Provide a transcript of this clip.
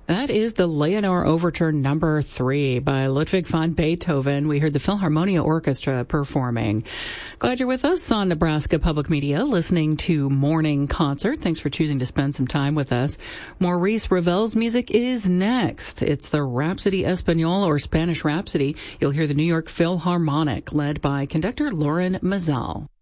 That is the Leonore Overture Number 3 by Ludwig van Beethoven. We heard the Philharmonia Orchestra performing. Glad you're with us on Nebraska Public Media, listening to Morning Concert. Thanks for choosing to spend some time with us. Maurice Ravel's music is next. It's the Rhapsody Espagnole, or Spanish Rhapsody. You'll hear the New York Philharmonic, led by conductor Loren Mazzal.